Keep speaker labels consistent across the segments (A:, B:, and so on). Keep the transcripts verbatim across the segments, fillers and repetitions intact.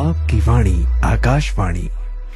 A: आपकी वाणी आकाशवाणी।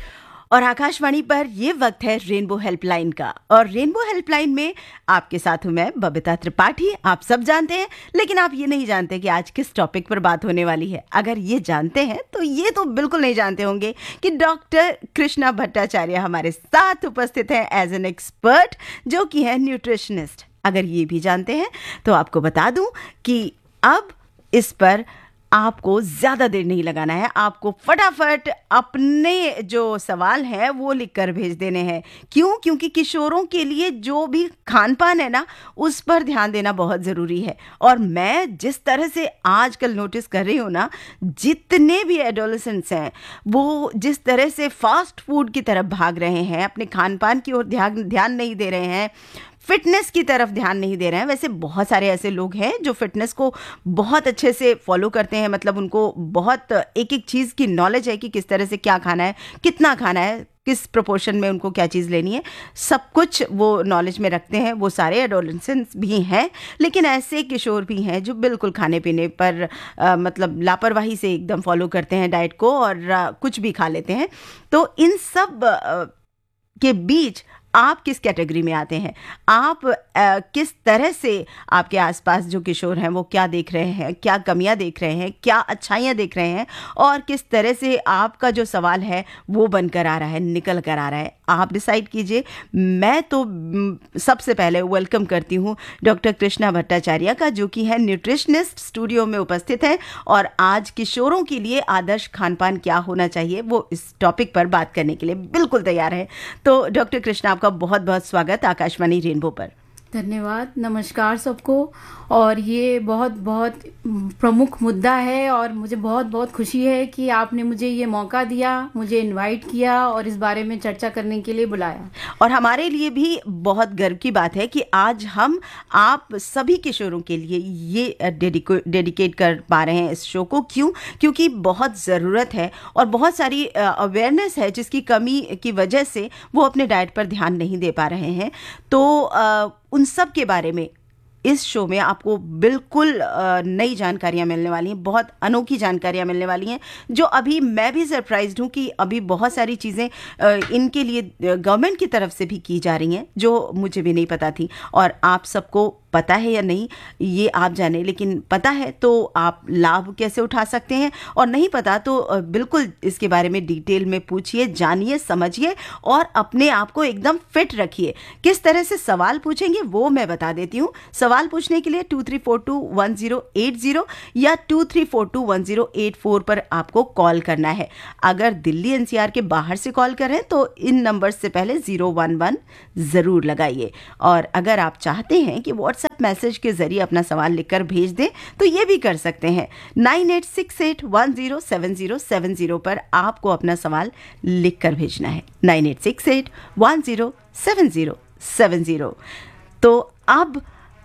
B: और आकाशवाणी पर ये वक्त है रेनबो हेल्पलाइन का। और रेनबो हेल्पलाइन में आपके साथ हूं मैं बबीता त्रिपाठी। आप सब जानते हैं, लेकिन आप ये नहीं जानते कि आज किस टॉपिक पर बात होने वाली है। अगर ये जानते हैं तो ये तो बिल्कुल नहीं जानते होंगे कि डॉक्टर कृष्णा भट्टाचार्य हमारे साथ उपस्थित हैं एज एन एक्सपर्ट, जो कि है न्यूट्रिशनिस्ट। अगर ये भी जानते हैं तो आपको बता दूं कि अब इस पर आपको ज़्यादा देर नहीं लगाना है। आपको फटाफट अपने जो सवाल हैं वो लिखकर भेज देने हैं। क्यों? क्योंकि किशोरों के लिए जो भी खान पान है ना, उस पर ध्यान देना बहुत ज़रूरी है। और मैं जिस तरह से आजकल नोटिस कर रही हूँ ना, जितने भी एडोलेसेंट्स हैं वो जिस तरह से फास्ट फूड की तरफ भाग रहे हैं, अपने खान पान की ओर ध्यान ध्यान नहीं दे रहे हैं, फिटनेस की तरफ ध्यान नहीं दे रहे हैं। वैसे बहुत सारे ऐसे लोग हैं जो फिटनेस को बहुत अच्छे से फॉलो करते हैं, मतलब उनको बहुत एक एक चीज़ की नॉलेज है कि किस तरह से क्या खाना है, कितना खाना है, किस प्रोपोर्शन में उनको क्या चीज़ लेनी है, सब कुछ वो नॉलेज में रखते हैं। वो सारे एडोलेसेंट्स भी हैं, लेकिन ऐसे किशोर भी हैं जो बिल्कुल खाने पीने पर आ, मतलब लापरवाही से एकदम फॉलो करते हैं डाइट को, और आ, कुछ भी खा लेते हैं। तो इन सब आ, के बीच आप किस कैटेगरी में आते हैं? आप आ, किस तरह से आपके आसपास जो किशोर हैं वो क्या देख रहे हैं, क्या कमियां देख रहे हैं, क्या अच्छाइयां देख रहे हैं, और किस तरह से आपका जो सवाल है वो बनकर आ रहा है, निकल कर आ रहा है? आप डिसाइड कीजिए। मैं तो सबसे पहले वेलकम करती हूँ डॉक्टर कृष्णा भट्टाचार्य का, जो कि है न्यूट्रिशनिस्ट, स्टूडियो में उपस्थित हैं और आज किशोरों के लिए आदर्श खान पान क्या होना चाहिए वो इस टॉपिक पर बात करने के लिए बिल्कुल तैयार है। तो डॉक्टर कृष्णा, आपका बहुत बहुत स्वागत आकाशवाणी रेनबो पर।
C: धन्यवाद, नमस्कार सबको। और ये बहुत बहुत प्रमुख मुद्दा है और मुझे बहुत बहुत खुशी है कि आपने मुझे ये मौका दिया, मुझे इनवाइट किया और इस बारे में चर्चा करने के लिए बुलाया।
B: और हमारे लिए भी बहुत गर्व की बात है कि आज हम आप सभी किशोरों के लिए ये डेडिकेट कर पा रहे हैं इस शो को। क्यों? क्योंकि बहुत ज़रूरत है और बहुत सारी अवेयरनेस है जिसकी कमी की वजह से वो अपने डाइट पर ध्यान नहीं दे पा रहे हैं। तो आ, उन सब के बारे में इस शो में आपको बिल्कुल नई जानकारियां मिलने वाली हैं, बहुत अनोखी जानकारियां मिलने वाली हैं, जो अभी मैं भी सरप्राइज्ड हूं कि अभी बहुत सारी चीज़ें इनके लिए गवर्नमेंट की तरफ से भी की जा रही हैं जो मुझे भी नहीं पता थी। और आप सबको पता है या नहीं ये आप जाने, लेकिन पता है तो आप लाभ कैसे उठा सकते हैं, और नहीं पता तो बिल्कुल इसके बारे में डिटेल में पूछिए, जानिए, समझिए और अपने आप को एकदम फिट रखिए। किस तरह से सवाल पूछेंगे वो मैं बता देती हूँ। सवाल पूछने के लिए to three four to one zero eight zero या to three four to one zero eight four पर आपको कॉल करना है। अगर दिल्ली एनसीआर के बाहर से कॉल करें तो इन नंबर से पहले जीरो वन वन ज़रूर लगाइए। और अगर आप चाहते हैं कि व्हाट्सएप मैसेज के जरिए अपना सवाल लिखकर भेज दें तो ये भी कर सकते हैं। Nine eight six eight one zero seven zero seven zero पर आपको अपना सवाल लिखकर भेजना है। Nine eight six eight one zero seven zero seven zero. तो अब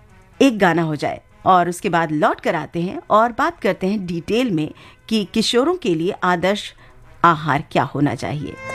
B: एक गाना हो जाए और उसके बाद लौट कर आते हैं और बात करते हैं डिटेल में कि किशोरों के लिए आदर्श आहार क्या होना चाहिए।